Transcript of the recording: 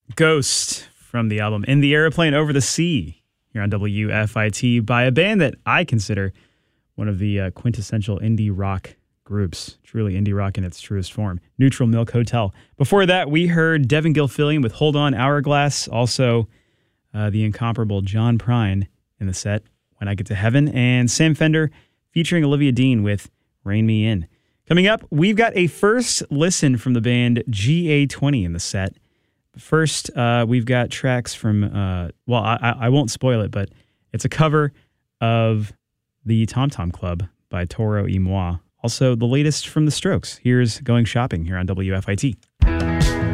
Ghost from the album In the Airplane Over the Sea here on WFIT by a band that I consider one of the quintessential indie rock groups. Truly indie rock in its truest form. Neutral Milk Hotel. Before that, we heard Devin Gilfillian with Hold On Hourglass. Also, the incomparable John Prine in the set, When I Get to Heaven. And Sam Fender featuring Olivia Dean with Rain Me In. Coming up, we've got a first listen from the band GA20 in the set. First, we've got tracks from, I won't spoil it, but it's a cover of the Tom Tom Club by Toro y Moi. Also, the latest from The Strokes. Here's Going Shopping here on WFIT.